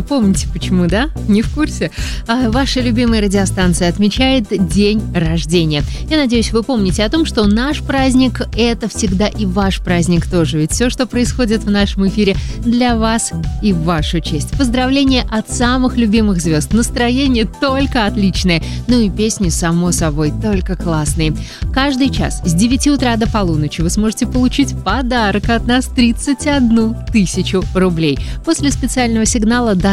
помните почему, да? Не в курсе? Ваша любимая радиостанция отмечает день рождения. Я надеюсь, вы помните о том, что наш праздник – это всегда и ваш праздник тоже. Ведь все, что происходит в нашем эфире, для вас и в вашу честь. Поздравления от самых любимых звезд. Настроение только отличное. Ну и песни, само собой, только классные. Каждый час с 9 утра до полуночи вы сможете получить подарок от нас 31 000 рублей. После специального сигнала